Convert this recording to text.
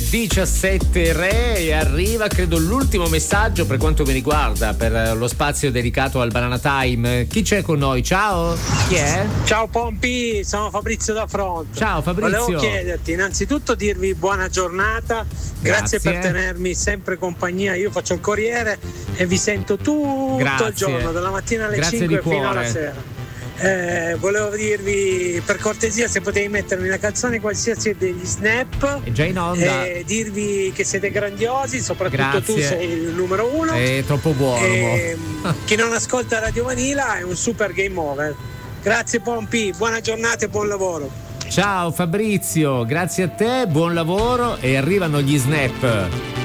17 re e arriva credo l'ultimo messaggio per quanto mi riguarda per lo spazio dedicato al Banana Time. Chi c'è con noi? Ciao, chi è? Ciao Pompi, sono Fabrizio da Fronte. Ciao Fabrizio. Volevo chiederti innanzitutto dirvi buona giornata, grazie per tenermi sempre compagnia. Io faccio il corriere e vi sento tutto il giorno, dalla mattina alle 5 fino alla sera. Volevo dirvi per cortesia se potevi mettermi una canzone qualsiasi degli Snap, è già in onda, e dirvi che siete grandiosi, soprattutto tu sei il numero uno, è troppo buono. Chi non ascolta Radio Vanilla è un super game over. Grazie Pompi, buona giornata e buon lavoro. Ciao Fabrizio, grazie a te, buon lavoro e arrivano gli Snap.